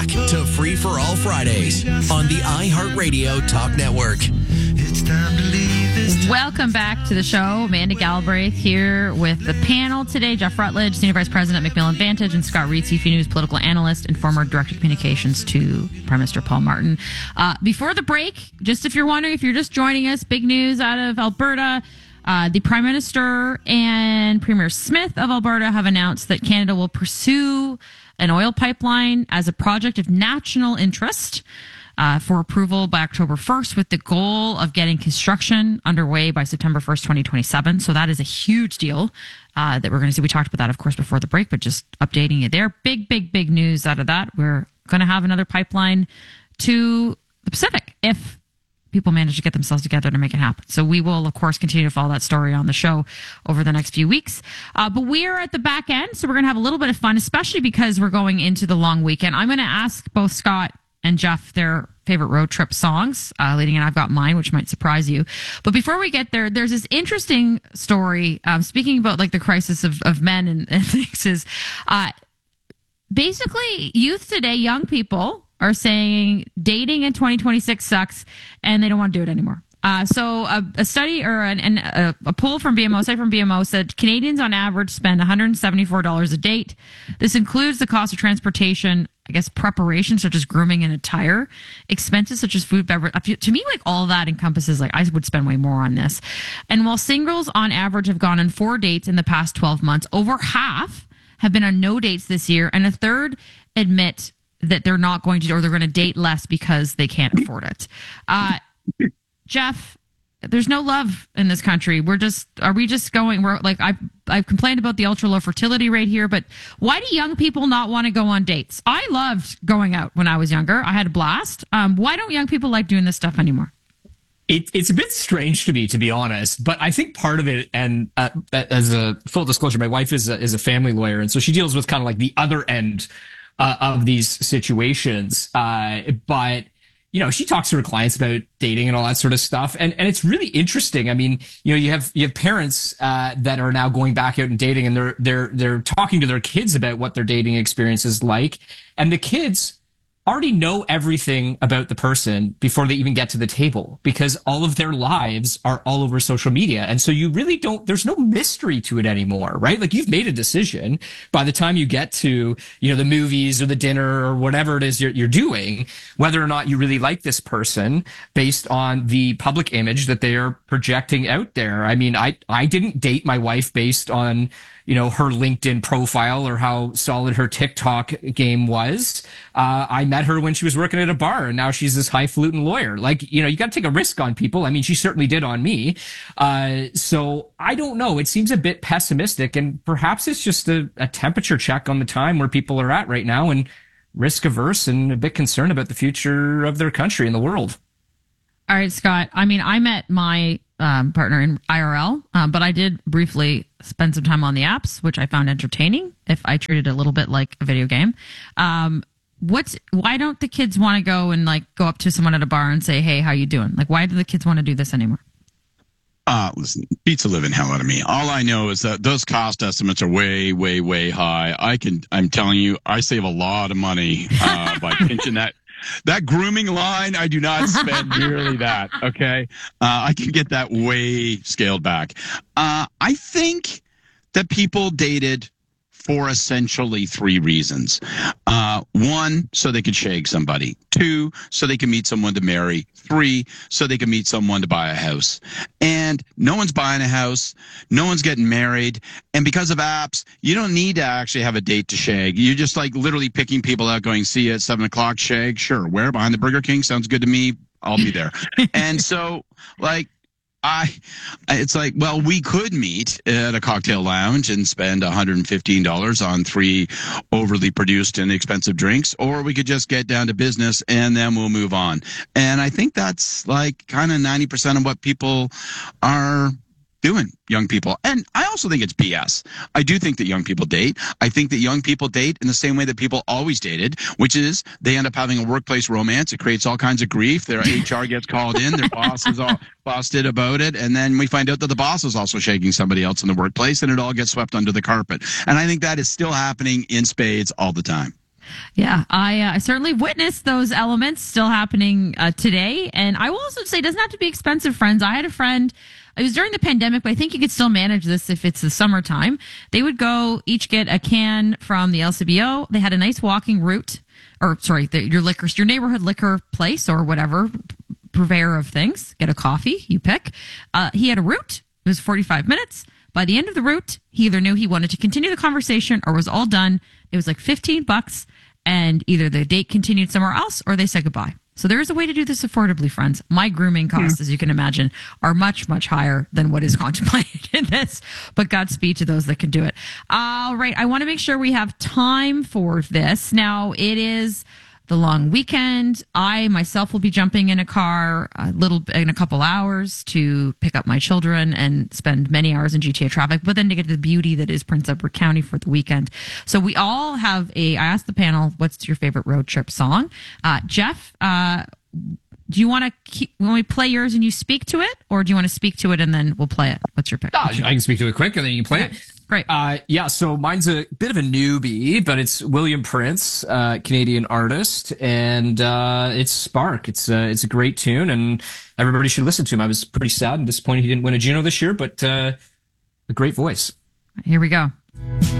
back to Free for All Fridays on the iHeartRadio Talk Network. It's time to leave this. Welcome back to the show. Amanda Galbraith here with the panel today. Jeff Rutledge, Senior Vice President at Macmillan Vantage, and Scott Reed, CP News political analyst and former Director of Communications to Prime Minister Paul Martin. Before the break, just if you're wondering, if you're just joining us, big news out of Alberta. The Prime Minister and Premier Smith of Alberta have announced that Canada will pursue an oil pipeline as a project of national interest for approval by October 1st, with the goal of getting construction underway by September 1st, 2027. So that is a huge deal that we're going to see. We talked about that, of course, before the break, but just updating you there. Big news out of that. We're going to have another pipeline to the Pacific if people manage to get themselves together to make it happen. So we will, of course, continue to follow that story on the show over the next few weeks. But we are at the back end, so we're going to have a little bit of fun, especially because we're going into the long weekend. I'm going to ask both Scott and Jeff their favorite road trip songs leading in. I've got mine, which might surprise you. But before we get there, there's this interesting story, speaking about like the crisis of men and things, is basically youth today, young people, are saying dating in 2026 sucks and they don't want to do it anymore. So a study or a poll from BMO said Canadians on average spend $174 a date. This includes the cost of transportation, I guess, preparation, such as grooming and attire, expenses such as food, beverage. To me, like, all that encompasses, like, I would spend way more on this. And while singles on average have gone on 4 dates in the past 12 months, over half have been on no dates this year, and a third admit that they're not going to, or they're going to date less because they can't afford it. Jeff, there's no love in this country. We're like, I've complained about the ultra low fertility rate here, but why do young people not want to go on dates? I loved going out when I was younger. I had a blast. Why don't young people like doing this stuff anymore? It's a bit strange to me, to be honest, but I think part of it, and as a full disclosure, my wife is a family lawyer, and so she deals with kind of like the other end of these situations. But, you know, she talks to her clients about dating and all that sort of stuff. And it's really interesting. I mean, you know, you have parents, that are now going back out and dating, and they're talking to their kids about what their dating experience is like. And the kids already know everything about the person before they even get to the table, because all of their lives are all over social media. And so you really there's no mystery to it anymore, right? Like, you've made a decision by the time you get to, you know, the movies or the dinner or whatever it is you're doing, whether or not you really like this person based on the public image that they are projecting out there. I mean, I didn't date my wife based on, you know, her LinkedIn profile or how solid her TikTok game was. I met her when she was working at a bar, and now she's this highfalutin lawyer. Like, you know, you got to take a risk on people. I mean, she certainly did on me. So I don't know. It seems a bit pessimistic, and perhaps it's just a temperature check on the time where people are at right now, and risk averse and a bit concerned about the future of their country and the world. All right, Scott. I mean, I met my partner in IRL, but I did briefly spend some time on the apps, which I found entertaining, if I treated it a little bit like a video game. Why don't the kids want to go and like go up to someone at a bar and say, hey, how you doing? Like, why do the kids want to do this anymore? Listen, beats the living hell out of me. All I know is that those cost estimates are way, way, way high. I'm telling you, I save a lot of money by pinching that grooming line. I do not spend nearly that. Okay. I can get that way scaled back. I think that people dated for essentially 3 reasons. 1, so they could shag somebody. 2, so they could meet someone to marry. 3, so they could meet someone to buy a house. And no one's buying a house. No one's getting married. And because of apps, you don't need to actually have a date to shag. You're just like literally picking people out, going, see you at 7 o'clock, shag. Sure. Where? Behind the Burger King? Sounds good to me. I'll be there. And so, like, it's like, well, we could meet at a cocktail lounge and spend $115 on 3 overly produced and expensive drinks, or we could just get down to business and then we'll move on. And I think that's like kind of 90% of what people are doing, young people. And I also think it's BS. I do think that young people date. I think that young people date in the same way that people always dated, which is they end up having a workplace romance. It creates all kinds of grief. Their HR gets called in. Their boss is all busted about it. And then we find out that the boss is also shaking somebody else in the workplace, and it all gets swept under the carpet. And I think that is still happening in spades all the time. Yeah, I certainly witnessed those elements still happening today. And I will also say it doesn't have to be expensive, friends. I had a friend, it was during the pandemic, but I think you could still manage this if it's the summertime. They would go each get a can from the LCBO. They had a nice walking route, your neighborhood liquor place or whatever, purveyor of things. Get a coffee, you pick. He had a route. It was 45 minutes. By the end of the route, he either knew he wanted to continue the conversation or was all done. It was like $15, and either the date continued somewhere else or they said goodbye. So there is a way to do this affordably, friends. My grooming costs, as you can imagine, are much, much higher than what is contemplated in this. But Godspeed to those that can do it. All right. I want to make sure we have time for this. Now, it is the long weekend. I myself will be jumping in a car in a couple hours to pick up my children and spend many hours in GTA traffic, but then to get to the beauty that is Prince Edward County for the weekend. So we all have I asked the panel, what's your favorite road trip song? Jeff, do you want to keep, when we play yours and you speak to it, or do you want to speak to it and then we'll play it? What's your pick? I can speak to it quick and then you can play it. Great. Yeah, so mine's a bit of a newbie, but it's William Prince, Canadian artist, and it's Spark. It's a great tune, and everybody should listen to him. I was pretty sad and disappointed he didn't win a Juno this year, but a great voice. Here we go.